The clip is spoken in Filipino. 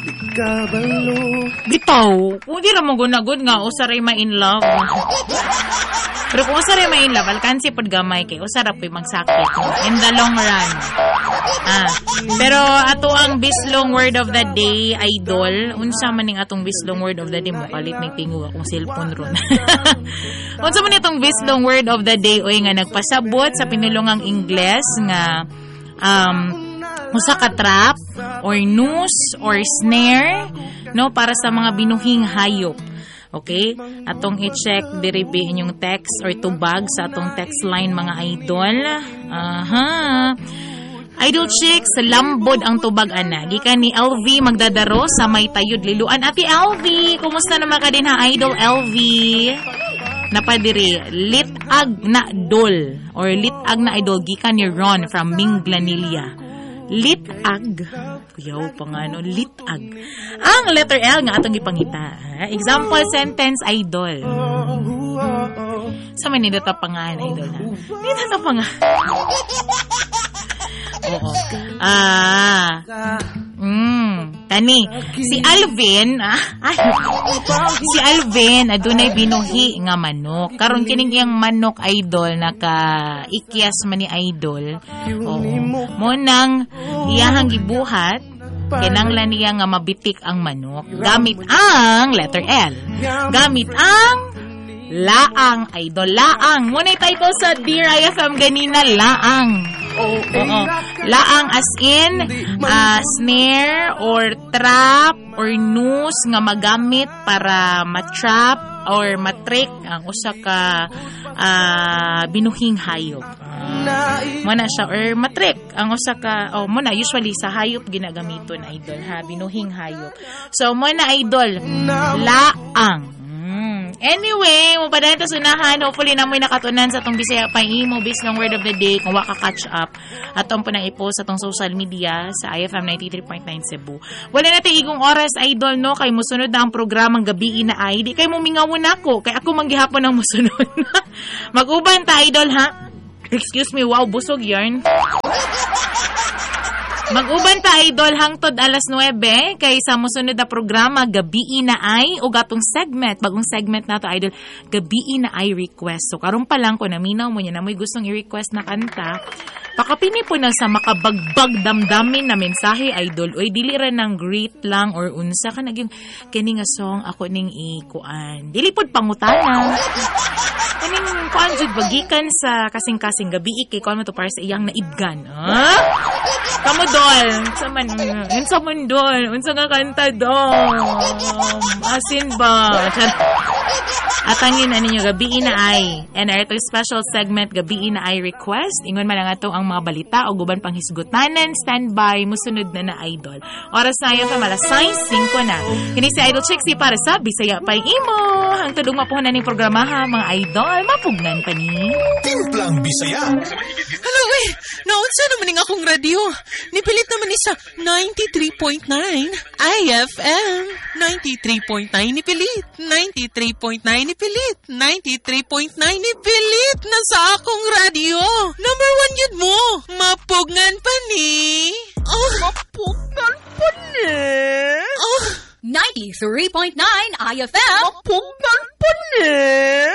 Bitaw, kung di ramong gunagod nga, usaray ma-in love. Pero kung usaray ma-in love, alkansi pod gamay kay usarap po'y magsakit in the long run. Pero ato ang bislong word of the day, idol. Unsa man ning atong bislong word of the day, mukalit may tingog akong cellphone ron. Unsa man itong bislong word of the day, oy nga nagpasabot sa pinulungang Ingles nga usa ka trap or noose or snare, no, para sa mga binuhing hayop. Okay? Atong i-check diribi inyong text or tubag sa atong text line, mga idol. Idol Chicks, lambod ang tubag ana. Gikan ni LV magdadaro sa may tayud liluan. Ate LV, kumusta naman ka din ha, Idol LV? Napadiri, litag na dol or litag na idol gikan ni Ron from Minglanilla. Litag. Kuyaw pa nga no, litag. Ang letter L nga atong ipangita. Example sentence, idol. Sa man nito tapangan, idol ha? Nito tapangan. Oo. Tani, si Alvin, si Alvin, adunay binuhi nga manok. Karon kining iyang manok, idol, naka-ikyas man ni idol. Oo. Mo nang iyahang gibuhat, kinanglan niya nga mabitik ang manok. Gamit ang letter L. Gamit ang laang, idol. Laang. Muna title sa Dear IFM ganina, laang. Oo. Laang as in snare or trap or noose nga magamit para matrap or matrick ang usa ka binuhing hayop. Muna siya or matrick ang usa ka muna usually sa hayop ginagamiton, idol ha, binuhing hayop. So muna, idol, laang. Anyway, mo pa dahil sunahan, hopefully na mo'y nakatunan sa itong Bisaya pa imo bislong word of the day kung waka catch up atong po nang i-post sa itong social media sa IFM 93.9 Cebu. Wala natin igong oras, idol, no? Kay musunod na ang programang gabi na ay di kay mumingawon ako, kay ako manggihapon ang musunod. Mag-uban ta, idol, ha? Excuse me, wow, busog yarn. Mag-uban ta, idol, hangtod alas 9 kay sa musunod na programa gabi na ay o gatong segment, bagong segment na to, idol, gabi na ay request. So karon pa lang ko naminaw mo niya na may gustong i-request na kanta, pakapini po na sa makabagbag damdamin na mensahe, idol. Oy, dili ra nang greet lang or unsa ka naging kini nga song ako ning ikuan. Dili pod pangutana. Kaning kuan jud bagikan sa kasing-kasing gabi kay kuan mo to para sa iyang naibgan. Ha? Kamo dol, unsa man dol, unsa nga kanta dol. Asin ba? Atangin na ninyo gabi na ay. And our special segment gabi na ay request. Ingon man lang ato ang mga balita o guban pang hisgutanan. Standby, musunod na idol. Oras na yun pa malas 5:05 na. Kini si Idol Chicks para sa Bisaya Pay Imo. Ang tudong mapuhunan ng programa ha, mga idol. Mapugnan pa ni Timplang Bisaya. Hello, naunsa naman ng akong radio. Nipilit naman ni sa 93.9 IFM. 93.9 nipilit. 93.9 nipilit. 93.9 nipilit na sa akong radio. Number 1 yun mo. Mapugnan pa ni. Mapugnan pa ni. 93.9 IFM. Mapugnan pa ni.